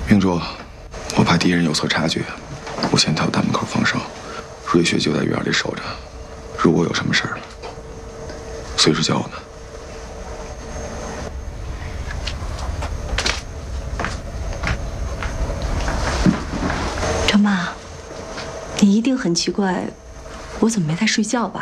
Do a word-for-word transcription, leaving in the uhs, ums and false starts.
明珠，我怕敌人有所察觉，我先到大门口放哨，瑞雪就在院里守着。如果有什么事儿，随时叫我们。 程妈，你一定很奇怪，我怎么没在睡觉吧？